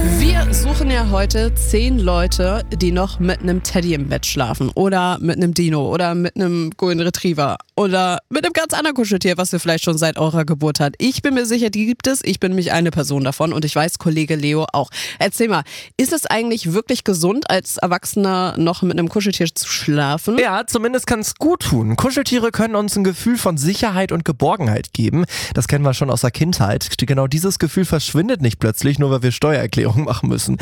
Wir suchen ja heute 10 Leute, die noch mit einem Teddy im Bett schlafen oder mit einem Dino oder mit einem Golden Retriever oder mit einem ganz anderen Kuscheltier, was ihr vielleicht schon seit eurer Geburt habt. Ich bin mir sicher, die gibt es. Ich bin nämlich eine Person davon und ich weiß, Kollege Leo auch. Erzähl mal, ist es eigentlich wirklich gesund, als Erwachsener noch mit einem Kuscheltier zu schlafen? Ja, zumindest kann es gut tun. Kuscheltiere können uns ein Gefühl von Sicherheit und Geborgenheit geben. Das kennen wir schon aus der Kindheit. Genau dieses Gefühl verschwindet nicht plötzlich, nur weil wir Steuererklärung machen müssen.